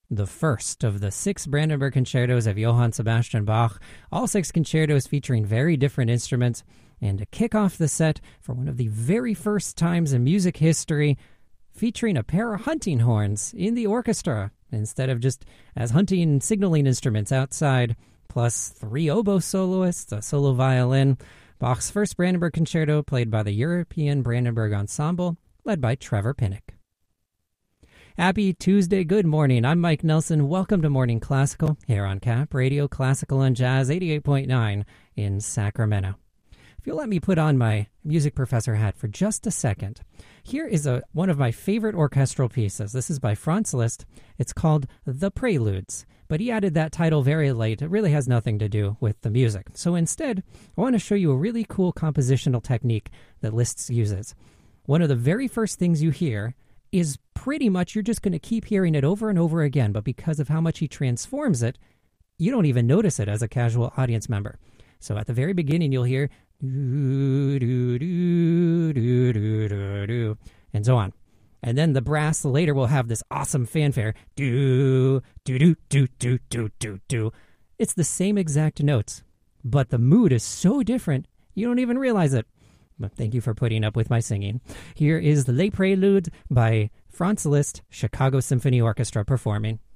the first of the 6 Brandenburg concertos of Johann Sebastian Bach, all 6 concertos featuring very different instruments. And to kick off the set, for one of the very first times in music history, featuring a pair of hunting horns in the orchestra, instead of just as hunting signaling instruments outside, plus 3 oboe soloists, a solo violin. Bach's first Brandenburg concerto played by the European Brandenburg Ensemble, led by Trevor Pinnock. Happy Tuesday, good morning. I'm Mike Nelson. Welcome to Morning Classical here on Cap Radio Classical and Jazz 88.9 in Sacramento. If you'll let me put on my music professor hat for just a second, here is one of my favorite orchestral pieces. This is by Franz Liszt. It's called The Preludes, but he added that title very late. It really has nothing to do with the music. So instead, I want to show you a really cool compositional technique that Liszt uses. One of the very first things you hear is pretty much you're just going to keep hearing it over and over again, but because of how much he transforms it, you don't even notice it as a casual audience member. So at the very beginning, you'll hear do, do, do, do, do, do, do, and so on. And then the brass later will have this awesome fanfare. Do, do, do, do, do, do, do, do. It's the same exact notes, but the mood is so different, you don't even realize it. But thank you for putting up with my singing. Here is Les Préludes by Franz Liszt, Chicago Symphony Orchestra performing.